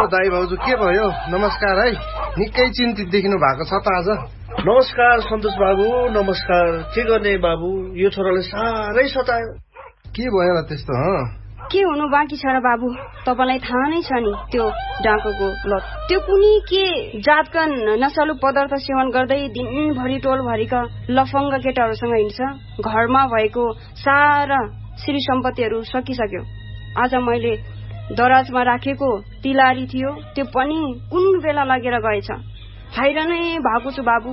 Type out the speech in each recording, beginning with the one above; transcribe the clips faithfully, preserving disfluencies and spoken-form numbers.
दाई भाउजू के भयो? नमस्कार है। निकै चिन्तित देखिनु भएको छ त आज। नमस्कार सन्तोष बाबु, नमस्कार। के गर्ने बाबु, यो छोराले साह्रै सतायो। के भयो र त्यस्तो? के हुनु बाँकी छ र बाबु? तपाईलाई थाहा नै छ नि त्यो डाँकोको लत। त्यो कुनै के जातका नशालु पदार्थ सेवन गर्दै दिनभरि टोलभरिका लफङ्ग केटाहरूसँग हिँड्छ। घरमा भएको सारा श्री सम्पत्तिहरू सकिसक्यो। आज मैले दराजमा राखेको तिलारी थियो, त्यो पनि कुन बेला लगेर गएछ। हैरानै भएको छु बाबु।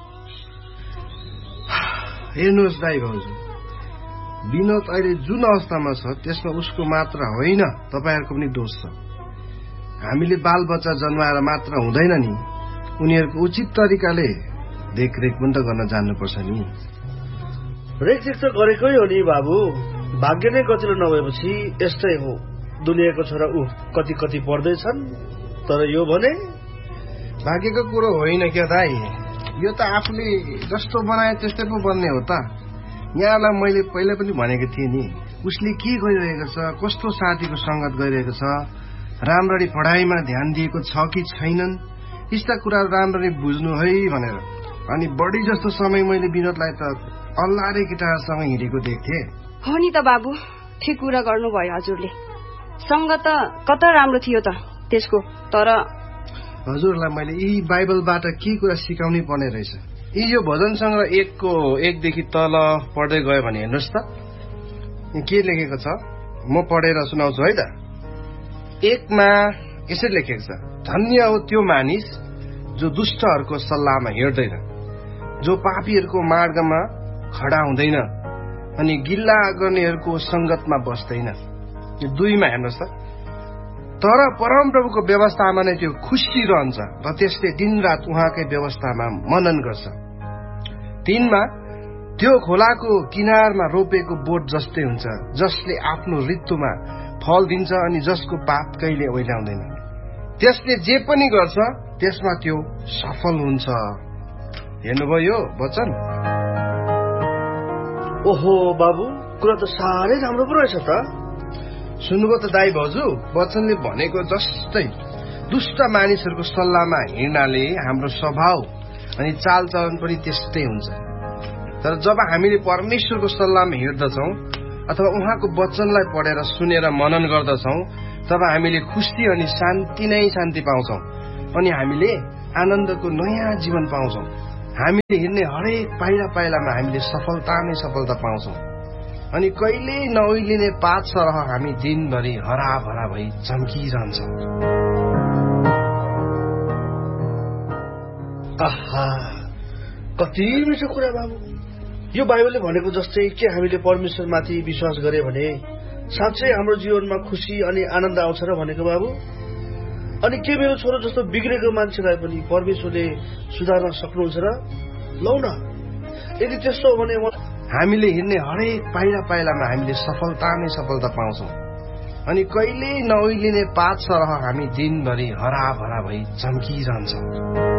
हेर्नुहोस् दाई भाउजू, विनोद अहिले जुन अवस्थामा छ त्यसमा उसको मात्र होइन तपाईहरुको पनि दोष छ। हामीले बालबच्चा जन्माएर मात्र हुँदैन नि, उनीहरूको उचित तरिकाले देखरेख पनि त गर्न जान्नुपर्छ नि। रेखदेख त गरेकै हो नि बाबु, भाग्य नै गतिलो नभएपछि यस्तै हो। दुनियाँको छोरा ऊ कति कति पढ्दैछन्, तर यो भने भाग्यको कुरो होइन क्या दाई, यो त आफूले जस्तो बनाए त्यस्तै पो बन्ने हो त। यहाँलाई मैले पहिला पनि भनेको थिएँ नि, उसले के गरिरहेको छ, कस्तो साथीको संगत गरिरहेको छ, राम्ररी पढाइमा ध्यान दिएको छ कि छैनन्, यस्ता कुराहरू राम्ररी बुझ्नु है भनेर। अनि बढी जस्तो समय मैले विनोदलाई त अल्लारे केटासँग हिँडेको देख्थेँ। हो नि त बाबु, ठिक कुरा गर्नुभयो हजुरले। संगत त कता राम्रो थियो त त्यसको। तर हजुरलाई मैले यी बाइबलबाट के कुरा सिकाउनै पर्ने रहेछ। यी यो भजन सङ्ग्रह एकको एकदेखि तल पढ्दै गयो भने हेर्नुहोस् त के लेखेको छ, म पढेर सुनाउँछु है त। एकमा यसरी लेखेको छ, धन्य हो त्यो मानिस जो दुष्टहरूको सल्लाहमा हिँड्दैन, जो पापीहरूको मार्गमा खडा हुँदैन, अनि गिल्ला गर्नेहरूको संगतमा बस्दैन। दुईमा हेर्नुहोस् त, तर परमप्रभुको व्यवस्थामा नै त्यो खुसी रहन्छ र त्यसले दिनरात उहाँकै व्यवस्थामा मनन गर्छ। तीनमा, त्यो खोलाको किनारमा रोपेको बोट जस्तै हुन्छ, जसले आफ्नो ऋतुमा फल दिन्छ अनि जसको पात कहिले ओइलाउँदैन। त्यसले जे पनि गर्छ त्यसमा त्यो सफल हुन्छ। हेर्नुभयो यो वचन? ओहो बाबु, कुरा त साह्रै राम्रो पो रहेछ त। सुन्नुभयो त दाई भाउजू, वचनले भनेको जस्तै दुष्ट मानिसहरूको सल्लाहमा हिँड्नाले हाम्रो स्वभाव अनि चालचलन पनि त्यस्तै हुन्छ। तर जब हामीले परमेश्वरको सल्लाहमा हिँड्दछौँ अथवा उहाँको वचनलाई पढेर सुनेर मनन गर्दछौँ, तब हामीले खुसी अनि शान्ति नै शान्ति पाउँछौँ, अनि हामीले आनन्दको नयाँ जीवन पाउँछौँ। हामीले हिँड्ने हरेक पाइला पाइलामा हामीले सफलता नै सफलता पाउँछौँ, अनि कहिल्यै नउइलिने पात सरह हामी दिनभरि हराभरा भई चम्किरहन्छौँ। आहा, कति मिठो कुरा बाबु। यो बाइबलले भनेको जस्तै के हामीले परमेश्वरमाथि विश्वास गरे भने साँच्चै हाम्रो जीवनमा खुसी अनि आनन्द आउँछ र भनेको बाबु? अनि के मेरो छोरो जस्तो बिग्रेको मान्छेलाई पनि परमेश्वरले सुधार्न सक्नुहुन्छ र? लौ न, यदि त्यस्तो हो भने हामीले हिँड्ने हरेक पाइला पाइलामा हामीले सफलता नै सफलता पाउँछौँ, अनि कहिल्यै नउइलिने पात सरह हामी दिनभरि हराभरा भई चम्किरहन्छौँ।